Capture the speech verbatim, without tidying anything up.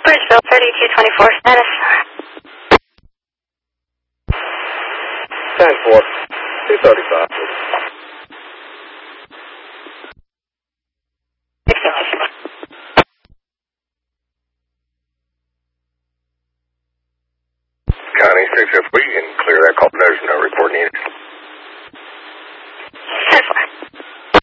Bridgeville, thirty-two twenty-four, status. ten four, two thirty-five. Connie, six oh three.